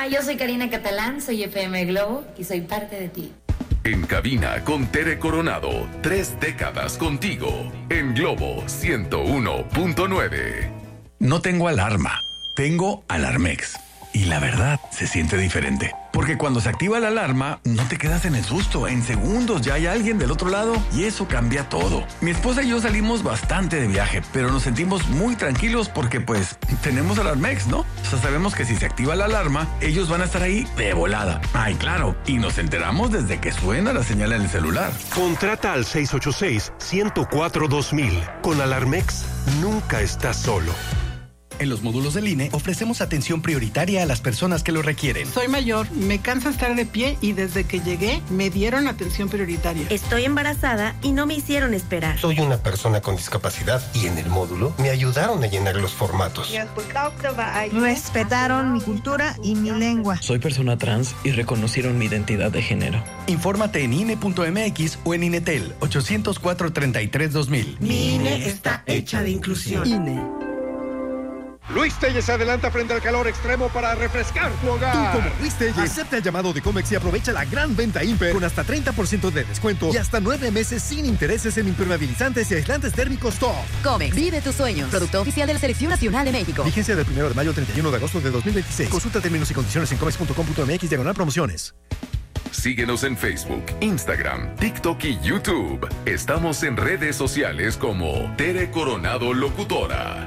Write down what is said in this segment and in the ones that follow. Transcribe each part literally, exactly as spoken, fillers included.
Hola, yo soy Karina Catalán, soy F M Globo y soy parte de ti. En cabina con Tere Coronado, tres décadas contigo, en Globo ciento uno punto nueve. No tengo alarma, tengo Alarmex. Y la verdad, se siente diferente. Porque cuando se activa la alarma, no te quedas en el susto. En segundos ya hay alguien del otro lado y eso cambia todo. Mi esposa y yo salimos bastante de viaje, pero nos sentimos muy tranquilos porque pues tenemos Alarmex, ¿no? O sea, sabemos que si se activa la alarma, ellos van a estar ahí de volada. Ay, claro. Y nos enteramos desde que suena la señal en el celular. Contrata al seis ocho seis, uno cero cuatro, dos mil. Con Alarmex, nunca estás solo. En los módulos del I N E ofrecemos atención prioritaria a las personas que lo requieren. Soy mayor, me cansa estar de pie y desde que llegué me dieron atención prioritaria. Estoy embarazada y no me hicieron esperar. Soy una persona con discapacidad y en el módulo me ayudaron a llenar los formatos. Respetaron mi cultura y mi lengua. Soy persona trans y reconocieron mi identidad de género. Infórmate en I N E punto M X o en INETEL ochocientos cuatro, treinta y tres, dos mil. Mi I N E está hecha de inclusión. I N E. Luis Telles se adelanta frente al calor extremo para refrescar tu hogar. Tú, como Luis Telles, acepta el llamado de Comex y aprovecha la gran venta Imper con hasta treinta por ciento de descuento y hasta nueve meses sin intereses en impermeabilizantes y aislantes térmicos Top. Comex, vive tus sueños. Producto oficial de la Selección Nacional de México. Vigencia del primero de mayo al treinta y uno de agosto de dos mil veintiséis. Consulta términos y condiciones en comex punto com punto m x diagonal promociones. Síguenos en Facebook, Instagram, TikTok y YouTube. Estamos en redes sociales como Tere Coronado Locutora.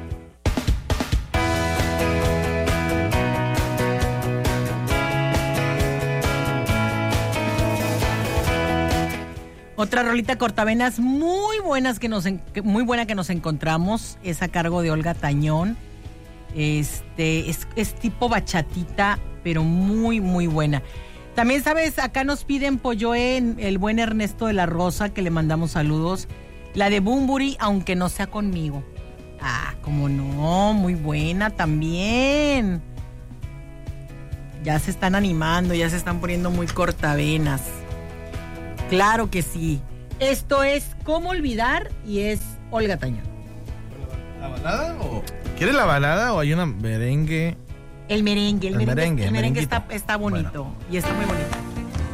Otra rolita cortavenas muy buenas que nos muy buena que nos encontramos es a cargo de Olga Tañón. Este es, es tipo bachatita, pero muy muy buena. También sabes, acá nos piden Polloé, el buen Ernesto de la Rosa, que le mandamos saludos. La de Bumburi, aunque no sea conmigo. Ah, cómo no, muy buena también. Ya se están animando, ya se están poniendo muy cortavenas. Claro que sí. Esto es Cómo Olvidar y es Olga Tañón. ¿La balada o...? ¿Quieres la balada o hay una merengue? El merengue, el, el merengue, merengue. El merengue está, está bonito, bueno. Y está muy bonito.